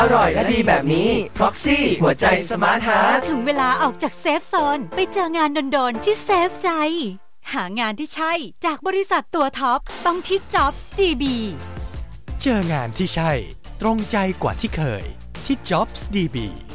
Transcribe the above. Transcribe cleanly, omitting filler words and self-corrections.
อร่อยและดีแบบนี้ Proxy หัวใจสมาร์ทฮาร์ทถึงเวลาออกจากเซฟโซนไปเจองานโดนๆที่เซฟใจหางานที่ใช่จากบริษัทตัวท็อปต้องที่ Jobs DB เจองานที่ใช่ตรงใจกว่าที่เคยที่ Jobs DB